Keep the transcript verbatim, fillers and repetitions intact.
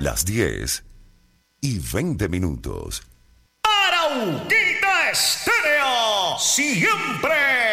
Las diez y veinte minutos. Arauquita Estéreo, siempre